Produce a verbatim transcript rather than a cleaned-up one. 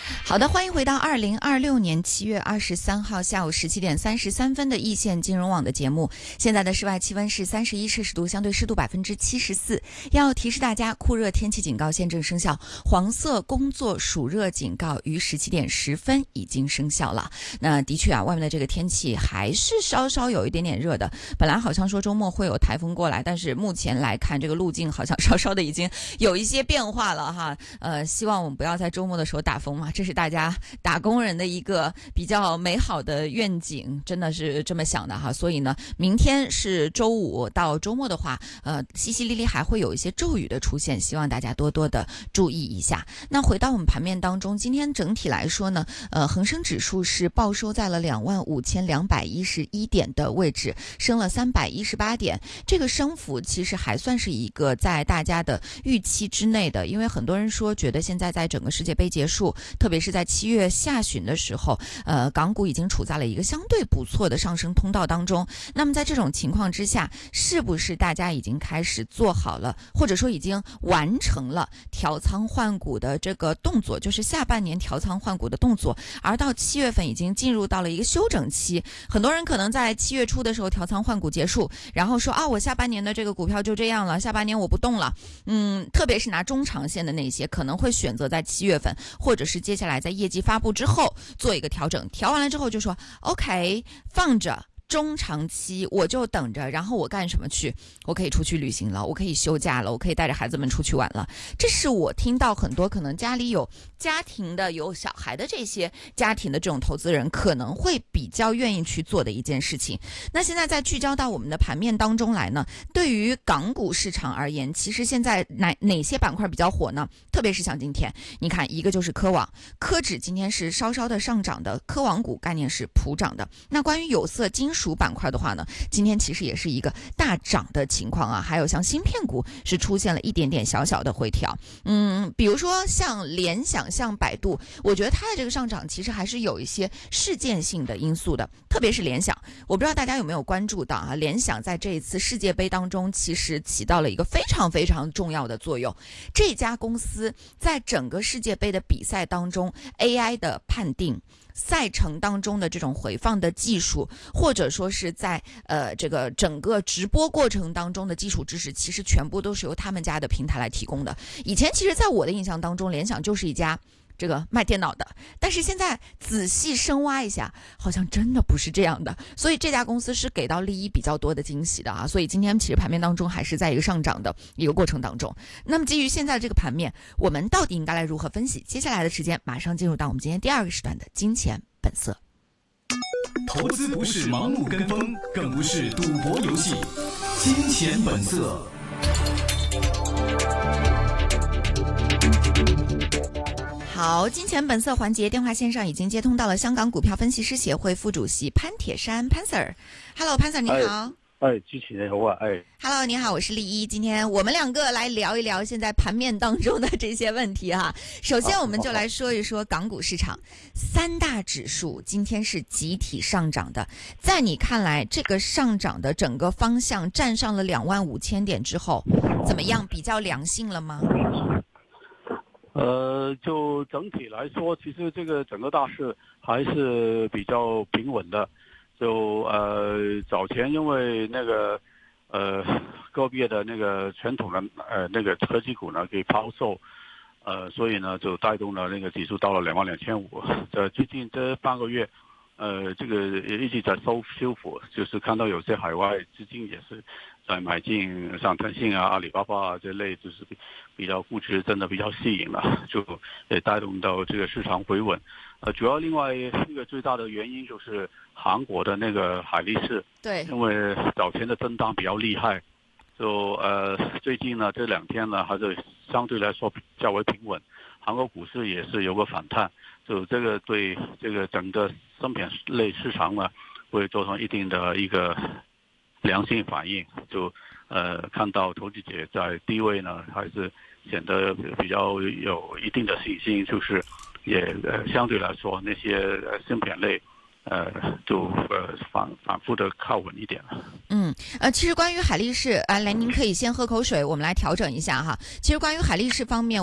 好的，欢迎回到二零二六年七月二十三号下午十七点三十三分的易线金融网的节目。现在的室外气温是三十一摄氏度，相对湿度百分之七十四。要提示大家，酷热天气警告现正生效，黄色工作暑热警告于十七点十分已经生效了。那的确啊，外面的这个天气还是稍稍有一点点热的。本来好像说周末会有台风过来，但是目前来看，这个路径好像稍稍的已经有一些变化了哈。呃，希望我们不要在周末的时候打风嘛，这是大家打工人的一个比较美好的愿景，真的是这么想的哈。所以呢，明天是周五到周末的话，呃，淅淅沥沥还会有一些骤雨的出现，希望大家多多的注意一下。那回到我们盘面当中，今天整体来说呢，呃，恒生指数是报收在了两万五千两百一十一点的位置，升了三百一十八点，这个升幅其实还算是一个在大家的预期之内的，因为很多人说觉得现在在整个世界杯结束，特别是在七月下旬的时候，呃，港股已经处在了一个相对不错的上升通道当中。那么在这种情况之下，是不是大家已经开始做好了，或者说已经完成了调仓换股的这个动作，就是下半年调仓换股的动作，而到七月份已经进入到了一个休整期。很多人可能在七月初的时候调仓换股结束，然后说啊，我下半年的这个股票就这样了，下半年我不动了。嗯，特别是拿中长线的那些，可能会选择在七月份，或者是接下来在业绩发布之后做一个调整，调完了之后就说 OK 放着，中长期我就等着，然后我干什么去？我可以出去旅行了，我可以休假了，我可以带着孩子们出去玩了。这是我听到很多可能家里有家庭的、有小孩的这些家庭的这种投资人可能会比较愿意去做的一件事情。那现在再聚焦到我们的盘面当中来呢，对于港股市场而言，其实现在哪哪些板块比较火呢？特别是像今天，你看一个就是科网，科指今天是稍稍的上涨的，科网股概念是普涨的。那关于有色金属属板块的话呢，今天其实也是一个大涨的情况啊。还有像芯片股是出现了一点点小小的回调，嗯，比如说像联想、像百度，我觉得它的这个上涨其实还是有一些事件性的因素的。特别是联想，我不知道大家有没有关注到啊？联想在这一次世界杯当中，其实起到了一个非常非常重要的作用。这家公司在整个世界杯的比赛当中 ，A I 的判定。赛程当中的这种回放的技术，或者说是在呃这个整个直播过程当中的基础知识，其实全部都是由他们家的平台来提供的。以前其实在我的印象当中，联想就是一家这个卖电脑的，但是现在仔细深挖一下，好像真的不是这样的。所以这家公司是给到利益比较多的惊喜的啊。所以今天其实盘面当中还是在一个上涨的一个过程当中。那么基于现在的这个盘面，我们到底应该来如何分析？接下来的时间马上进入到我们今天第二个时段的金钱本色。 投资不是盲目跟风，更不是赌博游戏。金钱本色。 好，金钱本色环节，电话线上已经接通到了香港股票分析师协会副主席潘铁山潘 Sir。Hello， 潘 Sir 你好。 哎，主持人好啊，哎 ，Hello， 你好，我是丽一。今天我们两个来聊一聊现在盘面当中的这些问题哈。首先，我们就来说一说港股市场，三大指数今天是集体上涨的。在你看来，这个上涨的整个方向站上了两万五千点之后，怎么样？比较良性了吗？ 呃，就整体来说，其实这个整个大势还是比较平稳的。就呃早前因为那个呃个别的那个传统的呃那个科技股呢给抛售，呃所以呢就带动了那个指数到了两万两千五。这最近这半个月，呃这个也一直在收修复，就是看到有些海外资金也是在买进，像腾讯啊、阿里巴巴啊这类，就是比较估值真的比较吸引了，就也带动到这个市场回稳。呃，主要另外一个最大的原因就是韩国的那个海力士， 对， 因为早前的震荡比较厉害，就呃最近呢这两天呢还是相对来说较为平稳，韩国股市也是有个反弹，就这个对这个整个芯片类市场呢会造成一定的一个良性反应，就呃看到投资者在低位呢还是显得比较有一定的信心，就是也呃相对来说那些呃芯片类呃就呃反反复的靠稳一点了。 嗯，呃，其实关于海力士，啊，来您可以先喝口水，我们来调整一下哈。其实关于海力士方面。